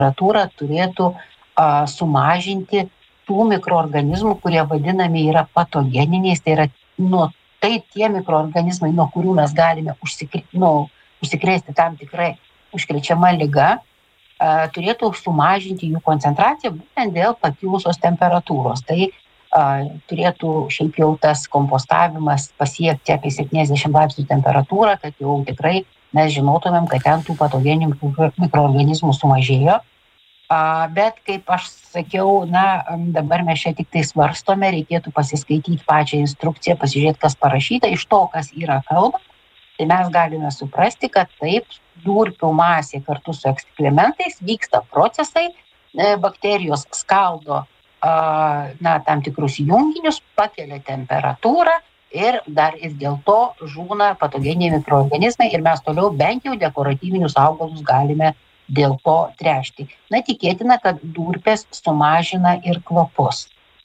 temperatūra turėtų sumažinti tų mikroorganizmų, kurie vadinami yra patogeniniais, tai yra tie mikroorganizmai, nuo kurių mes galime užsikrėsti tam tikrai užkrečiama liga, turėtų sumažinti jų koncentraciją būtent dėl pakilusios temperatūros. Tai turėtų šiaip jau tas kompostavimas pasiekti apie 70 laipsnių temperatūrą, kad jau tikrai mes žinotumėm, kad ten tų patogeninių mikroorganizmų sumažėjo. Bet, kaip aš sakiau, dabar mes čia tik tai svarstome, reikėtų pasiskaityti pačią instrukciją, pasižiūrėti, kas parašyta, iš to, kas yra kalba, tai mes galime suprasti, kad taip, durpių masė kartu su ekskrementais vyksta procesai, bakterijos skaldo tam tikrus junginius, pakelia temperatūrą ir dar ir dėl to žūna patogeniniai mikroorganizmai ir mes toliau bent jau dekoratyvinius augalus galime dėl to tręšti. Tikėtina, kad durpės sumažina ir kvapus.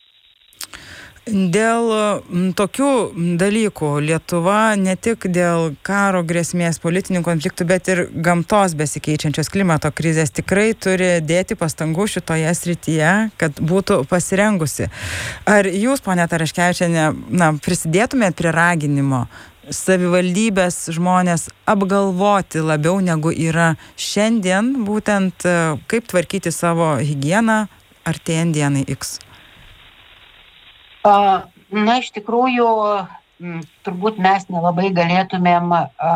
Dėl tokių dalykų Lietuva ne tik dėl karo grėsmės, politinių konfliktų, bet ir gamtos besikeičiančios klimato krizės tikrai turi dėti pastangų šitoje srityje, kad būtų pasirengusi. Ar jūs, ponia Taraškevičienė, prisidėtumėt prie raginimo savivaldybės žmonės apgalvoti labiau negu yra šiandien, būtent kaip tvarkyti savo higieną artėjant dienai X? Iš tikrųjų, turbūt mes nelabai galėtumėm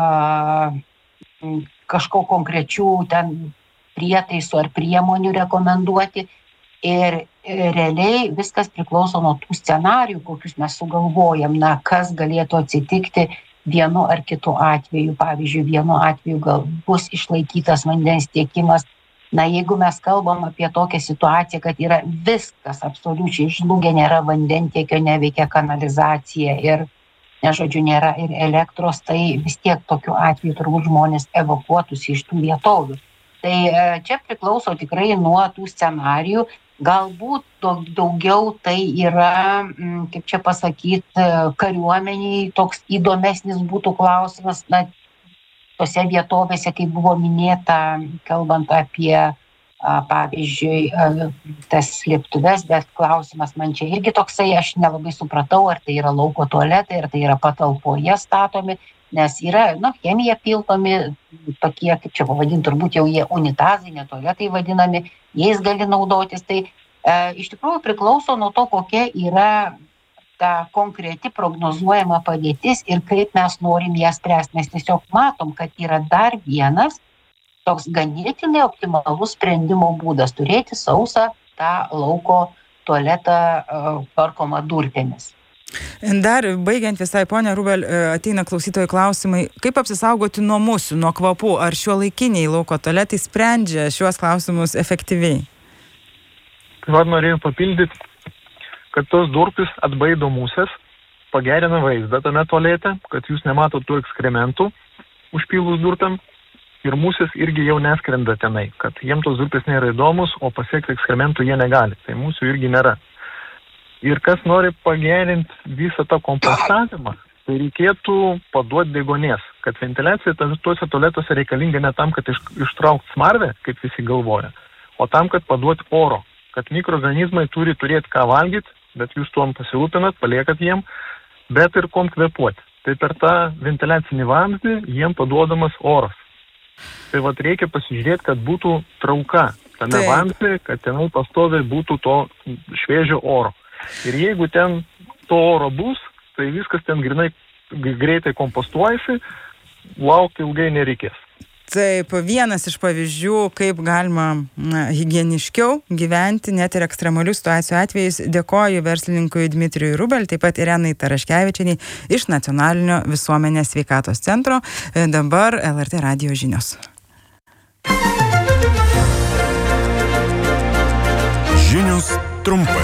kažko konkrečių ten prietaisų ar priemonių rekomenduoti ir realiai viskas priklauso nuo tų scenarijų, kokius mes sugalvojam, kas galėtų atsitikti vienu ar kitu atveju. Pavyzdžiui, vienu atveju gal bus išlaikytas vandens tiekimas. Jeigu mes kalbam apie tokią situaciją, kad yra viskas absoliučiai žlugę, nėra vandentiekio, neveikia kanalizacija ir, nėra ir elektros, tai vis tiek tokiu atveju turbūt žmonės evakuotųsi iš tų vietovių. Tai čia priklauso tikrai nuo tų scenarijų. Galbūt daugiau tai yra, kaip čia pasakyti, kariuomeniai toks įdomesnis būtų klausimas, tose vietovėse, kaip buvo minėta, kalbant apie, pavyzdžiui, tas slėptuves, bet klausimas man čia irgi toksai, aš nelabai supratau, ar tai yra lauko tualetai, ar tai yra patalpoje statomi, nes yra, chemija piltomi, tokie, kaip čia pavadinti, turbūt jau jie unitazai, ne tualetai vadinami, jais gali naudotis, tai iš tikrųjų priklauso nuo to, kokia yra ta konkreti prognozuojama padėtis ir kaip mes norim ją spręsti. Mes tiesiog matom, kad yra dar vienas toks ganėtinai optimalus sprendimo būdas turėti sausą tą lauko tualetą tvarkomą durpėmis. Dar baigiant visai, ponia Rubel, ateina klausytojų klausimai, kaip apsisaugoti nuo musių, nuo kvapų, ar šiuolaikiniai lauko tualetai sprendžia šiuos klausimus efektyviai? Norėjau papildyti, kad tos durpės atbaido musės, pagerina vaizdą tame tualete, kad jūs nematot tų ekskrementų užpylus durpėm ir musės irgi jau neskrenda tenai, kad jiem tos durpės nėra įdomus, o pasiekti ekskrementų jie negali, tai mūsų irgi nėra. Ir kas nori pagerinti visą tą kompostavimą, tai reikėtų paduoti degonės, kad ventiliacija tuose tualetuose reikalinga ne tam, kad ištraukti smarvę, kaip visi galvoja, o tam, kad paduoti oro, kad mikroorganizmai turi turėti ką valgyti, bet jūs tuom pasirūpinat, paliekat jiem, bet ir kom kvėpuoti. Tai per tą ventiliacinį vamzdį jiem paduodamas oras. Tai reikia pasižiūrėti, kad būtų trauka tame vamzdį, kad tenai pastoviai būtų to šviežio oro. Ir jeigu ten to oro bus, tai viskas ten greitai kompostuojasi, laukti ilgai nereikės. Taip, vienas iš pavyzdžių, kaip galima higieniškiau gyventi net ir ekstremalių situacijų atvejais. Dėkoju verslininkui Dmitrijui Rubel, taip pat Irenai Taraškevičienei iš Nacionalinio visuomenės sveikatos centro. Dabar LRT radijo žinios. Žinios trumpai.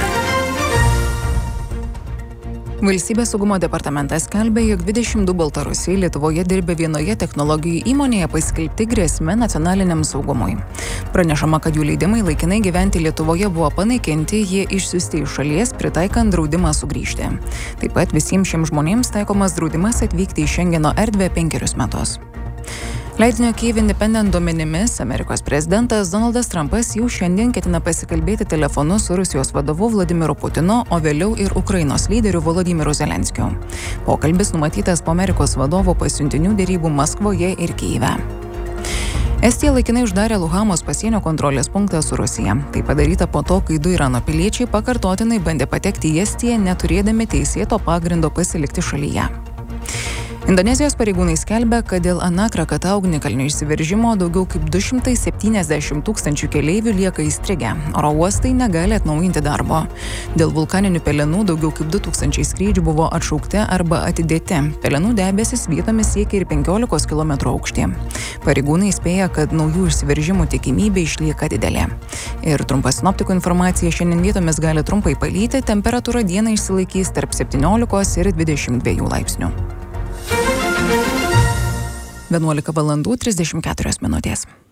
Valstybės saugumo departamentas skelbia, jog 22 baltarusiai Lietuvoje dirbę vienoje technologijų įmonėje paskelbti grėsme nacionaliniam saugumui. Pranešama, kad jų leidimai laikinai gyventi Lietuvoje buvo panaikinti, jie išsiųsti iš šalies, pritaikant draudimą sugrįžti. Taip pat visiems šiems žmonėms taikomas draudimas atvykti į Šengeno erdvę 5 metus. Leidinio Kyiv Independent duomenimis Amerikos prezidentas Donaldas Trumpas jau šiandien ketina pasikalbėti telefonu su Rusijos vadovu Vladimiru Putinu, o vėliau ir Ukrainos lyderiu Volodymyru Zelenskiu. Pokalbis numatytas po Amerikos vadovo pasiuntinių derybų Maskvoje ir Kyjive. Estija laikinai uždarė Luhamos pasienio kontrolės punktą su Rusija. Tai padaryta po to, kai 2 Irano piliečiai pakartotinai bandė patekti į Estiją, neturėdami teisėto pagrindo pasilikti šalyje. Indonezijos pareigūnai skelbia, kad dėl Anak Rakatau ugnikalnio išsiveržimo daugiau kaip 270 000 keleivių lieka įstrigę. Oro uostai negali atnaujinti darbo. Dėl vulkaninių pelenų daugiau kaip 2000 skrydžių buvo atšaukti arba atidėti. Pelenų debesis vietomis siekia ir 15 km aukštį. Pareigūnai įspėja, kad naujų išsiveržimų tikimybė išlieka didelė. Ir trumpa sinoptikų informacija: šiandien vietomis gali trumpai palyti, temperatūra dieną išsilaikys tarp 17 ir 22 laipsnių. 11:34.